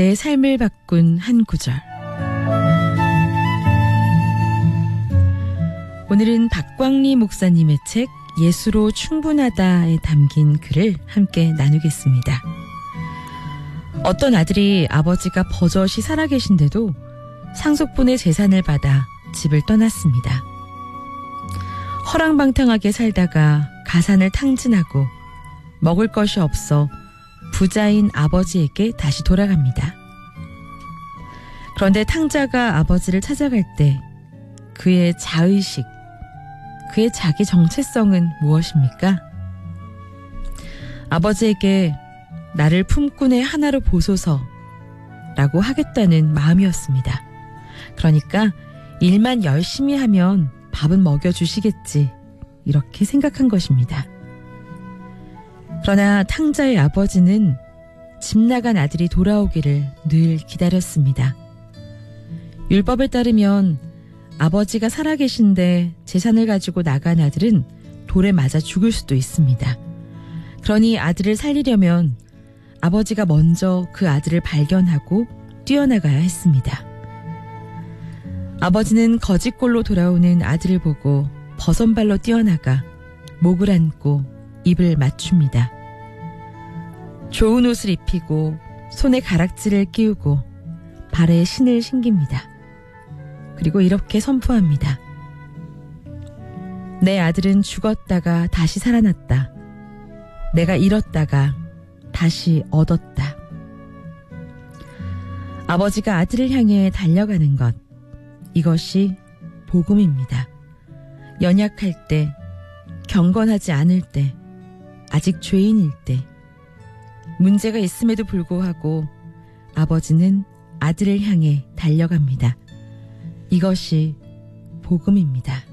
내 삶을 바꾼 한 구절. 오늘은 박광리 목사님의 책 예수로 충분하다에 담긴 글을 함께 나누겠습니다. 어떤 아들이 아버지가 버젓이 살아계신데도 상속분의 재산을 받아 집을 떠났습니다. 허랑방탕하게 살다가 가산을 탕진하고 먹을 것이 없어 부자인 아버지에게 다시 돌아갑니다. 그런데 탕자가 아버지를 찾아갈 때 그의 자의식, 그의 자기 정체성은 무엇입니까? 아버지에게 나를 품꾼의 하나로 보소서라고 하겠다는 마음이었습니다. 그러니까 일만 열심히 하면 밥은 먹여주시겠지, 이렇게 생각한 것입니다. 그러나 탕자의 아버지는 집 나간 아들이 돌아오기를 늘 기다렸습니다. 율법에 따르면 아버지가 살아계신데 재산을 가지고 나간 아들은 돌에 맞아 죽을 수도 있습니다. 그러니 아들을 살리려면 아버지가 먼저 그 아들을 발견하고 뛰어나가야 했습니다. 아버지는 거짓골로 돌아오는 아들을 보고 버선발로 뛰어나가 목을 안고 입을 맞춥니다. 좋은 옷을 입히고 손에 가락지를 끼우고 발에 신을 신깁니다. 그리고 이렇게 선포합니다. 내 아들은 죽었다가 다시 살아났다. 내가 잃었다가 다시 얻었다. 아버지가 아들을 향해 달려가는 것, 이것이 복음입니다. 연약할 때, 경건하지 않을 때, 아직 죄인일 때, 문제가 있음에도 불구하고 아버지는 아들을 향해 달려갑니다. 이것이 복음입니다.